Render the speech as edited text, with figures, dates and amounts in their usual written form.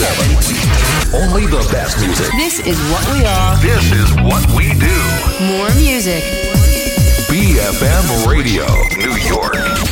107. Only the best music. This is what we are. This is what we do. More music. BFM Radio, New York.